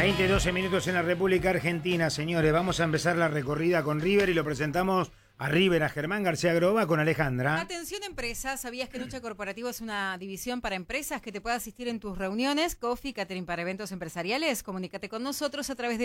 12 minutos en la República Argentina, señores. Vamos a empezar la recorrida con River y lo presentamos a River, a Germán García Groba con Alejandra. Atención empresas, ¿sabías que Nucha Corporativo es una división para empresas que te pueda asistir en tus reuniones? Coffee, catering para eventos empresariales. Comunícate con nosotros a través de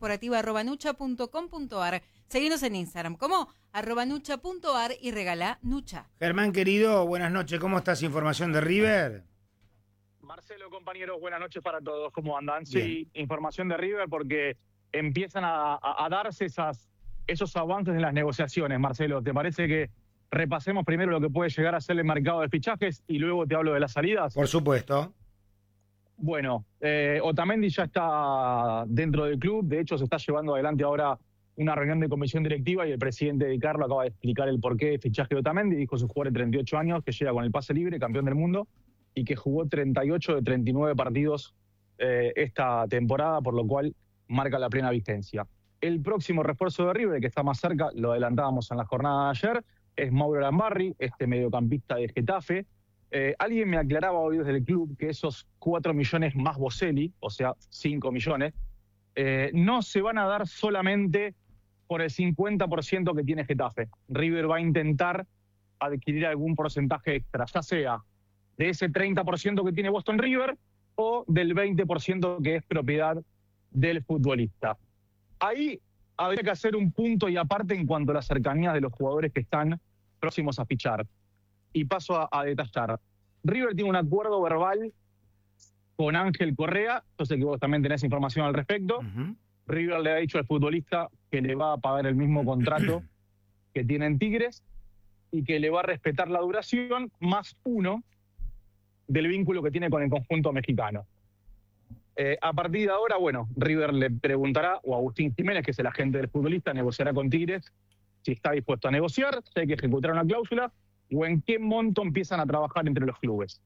ventacorporativa@nucha.com.ar. Seguinos en Instagram como @nucha.ar y regala Nucha. Germán, querido, buenas noches. ¿Cómo estás? Información de River. Marcelo, compañeros, buenas noches para todos. ¿Cómo andan? Bien. Sí, información de River porque empiezan a darse esos avances en las negociaciones, Marcelo. ¿Te parece que repasemos primero lo que puede llegar a ser el mercado de fichajes y luego te hablo de las salidas? Por supuesto. Bueno, Otamendi ya está dentro del club. De hecho, se está llevando adelante ahora una reunión de comisión directiva y el presidente de Carlo acaba de explicar el porqué del fichaje de Otamendi. Dijo su jugador de 38 años que llega con el pase libre, campeón del mundo, y que jugó 38 de 39 partidos esta temporada, por lo cual marca la plena vigencia. El próximo refuerzo de River, que está más cerca, lo adelantábamos en la jornada de ayer, es Mauro Lambarri, este mediocampista de Getafe. Alguien me aclaraba hoy desde el club que esos 4 millones más Boselli, o sea, 5 millones, no se van a dar solamente por el 50% que tiene Getafe. River va a intentar adquirir algún porcentaje extra, ya sea de ese 30% que tiene Boston River o del 20% que es propiedad del futbolista. Ahí habría que hacer un punto y aparte en cuanto a las cercanías de los jugadores que están próximos a fichar. Y paso a detallar. River tiene un acuerdo verbal con Ángel Correa, yo sé que vos también tenés información al respecto. River le ha dicho al futbolista que le va a pagar el mismo contrato que tiene en Tigres y que le va a respetar la duración más 1 del vínculo que tiene con el conjunto mexicano. A partir de ahora, bueno, River le preguntará, o Agustín Jiménez, que es el agente del futbolista, negociará con Tigres si está dispuesto a negociar, si hay que ejecutar una cláusula, o en qué monto empiezan a trabajar entre los clubes.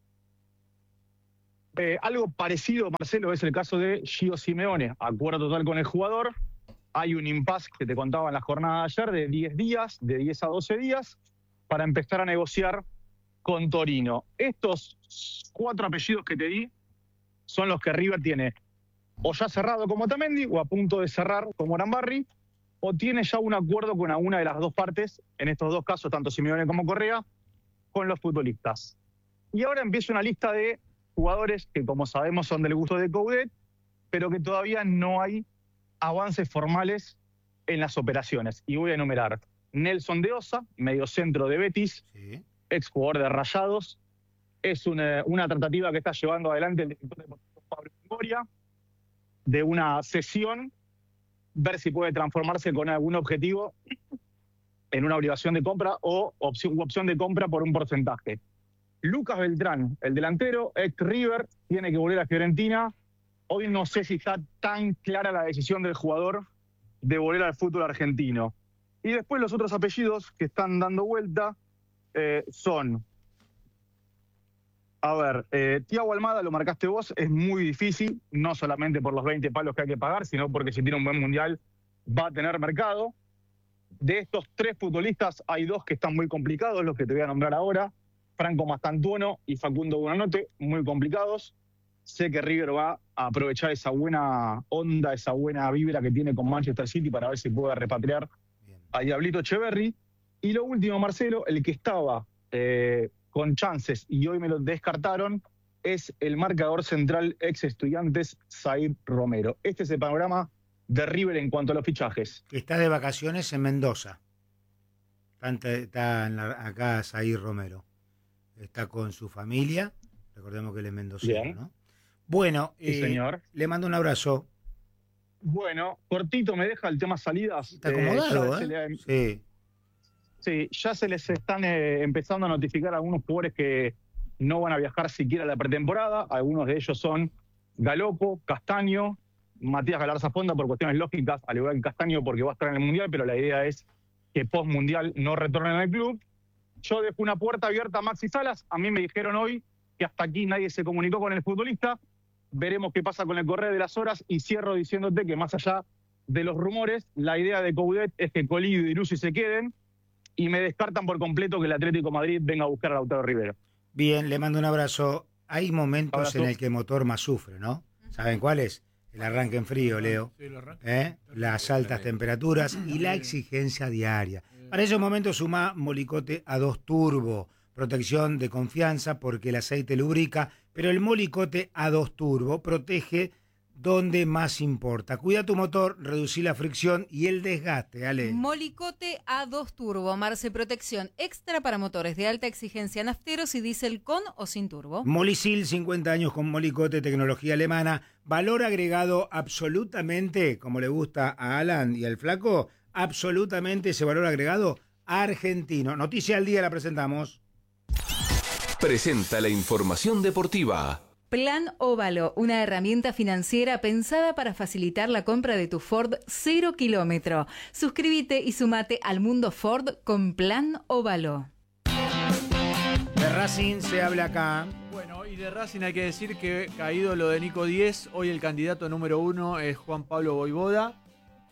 Algo parecido, Marcelo, es el caso de Gio Simeone. Acuerdo total con el jugador. Hay un impasse que te contaba en la jornada de ayer de 10 días, de 10 a 12 días, para empezar a negociar con Torino. Estos 4 apellidos que te di son los que River tiene o ya cerrado como Otamendi o a punto de cerrar como Lambarri, o tiene ya un acuerdo con alguna de las dos partes, en estos dos casos, tanto Simeone como Correa, con los futbolistas. Y ahora empieza una lista de jugadores que, como sabemos, son del gusto de Coudet, pero que todavía no hay avances formales en las operaciones. Y voy a enumerar: Nelson de Osa, mediocentro de Betis, Sí. exjugador de Rayados. Es una tratativa que está llevando adelante el director deportivo Pablo Longoria, de una cesión, ver si puede transformarse con algún objetivo en una obligación de compra o opción de compra por un porcentaje. Lucas Beltrán, el delantero, ex River, tiene que volver a Fiorentina. Hoy no sé si está tan clara la decisión del jugador de volver al fútbol argentino. Y después los otros apellidos que están dando vuelta son... Thiago Almada, lo marcaste vos, es muy difícil, no solamente por los 20 palos que hay que pagar, sino porque si tiene un buen mundial va a tener mercado. De estos 3 futbolistas hay 2 que están muy complicados, los que te voy a nombrar ahora: Franco Mastantuono y Facundo Buonanotte, muy complicados. Sé que River va a aprovechar esa buena onda, esa buena vibra que tiene con Manchester City para ver si puede repatriar a Diablito Echeverri. Y lo último, Marcelo, el que estaba con chances y hoy me lo descartaron, es el marcador central ex Estudiantes, Zaire Romero. Este es el panorama de River en cuanto a los fichajes. Está de vacaciones en Mendoza. Está acá Zaire Romero. Está con su familia. Recordemos que él es mendocino, Bien. ¿no? Bueno, Sí, señor. le mando un abrazo. Bueno, cortito me deja el tema salidas. Está acomodado, Sí. Sí, ya se les están empezando a notificar a algunos jugadores que no van a viajar siquiera a la pretemporada. Algunos de ellos son Galopo, Castaño, Matías Galarza Fonda por cuestiones lógicas, al igual que Castaño porque va a estar en el Mundial, pero la idea es que post-Mundial no retornen al club. Yo dejo una puerta abierta a Maxi Salas. A mí me dijeron hoy que hasta aquí nadie se comunicó con el futbolista. Veremos qué pasa con el correr de las horas y cierro diciéndote que más allá de los rumores, la idea de Coudet es que Colidio y Lucy se queden y me descartan por completo que el Atlético de Madrid venga a buscar a Lautaro Rivero. Bien, le mando un abrazo. Hay momentos Abrazo. en el que el motor más sufre, ¿no? ¿Saben cuáles? El arranque en frío, Leo. Sí, lo arranque. Las altas temperaturas y la exigencia diaria. Para esos momentos suma Molicote A2 Turbo. Protección de confianza porque el aceite lubrica, pero el Molicote A2 Turbo protege donde más importa. Cuida tu motor, reducí la fricción y el desgaste, Ale. Molicote A2 Turbo, Marce, protección extra para motores de alta exigencia nafteros y diésel con o sin turbo. Molisil, 50 años con Molicote, tecnología alemana, valor agregado absolutamente, como le gusta a Alan y al Flaco, absolutamente ese valor agregado argentino. Noticia al día la presentamos. Presenta la información deportiva. Plan Óvalo, una herramienta financiera pensada para facilitar la compra de tu Ford 0 kilómetro. Suscríbete y sumate al mundo Ford con Plan Óvalo. De Racing se habla acá. Bueno, y de Racing hay que decir que caído lo de Nico Díez, hoy el candidato número 1 es Juan Pablo Voivoda.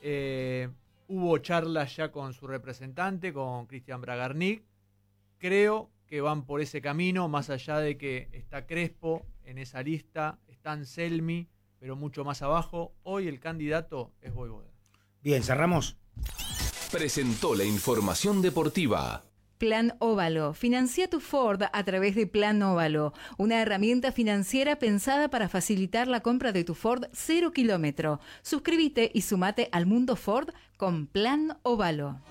Hubo charlas ya con su representante, con Cristian Bragarnik. Creo que van por ese camino, más allá de que está Crespo en esa lista, está Anselmi, pero mucho más abajo. Hoy el candidato es Voivoda. Bien, cerramos. Presentó la información deportiva. Plan Óvalo. Financia tu Ford a través de Plan Óvalo, una herramienta financiera pensada para facilitar la compra de tu Ford 0 kilómetro. Suscríbete y sumate al mundo Ford con Plan Óvalo.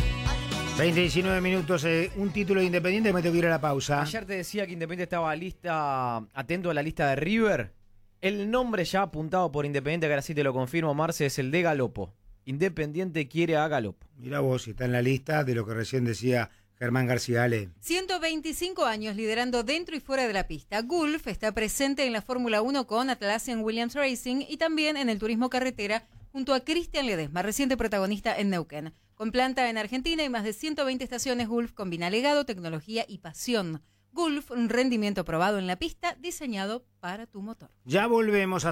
20-19 minutos, un título de Independiente, me tengo que ir a la pausa. Ayer te decía que Independiente estaba atento a la lista de River. El nombre ya apuntado por Independiente, que ahora sí te lo confirmo, Marce, es el de Galopo. Independiente quiere a Galopo. Mirá vos, si está en la lista de lo que recién decía Germán García. Ale. 125 años liderando dentro y fuera de la pista. Gulf está presente en la Fórmula 1 con Atlassian Williams Racing y también en el turismo carretera junto a Cristian Ledesma, reciente protagonista en Neuquén. Con planta en Argentina y más de 120 estaciones, Gulf combina legado, tecnología y pasión. Gulf, un rendimiento probado en la pista, diseñado para tu motor. Ya volvemos.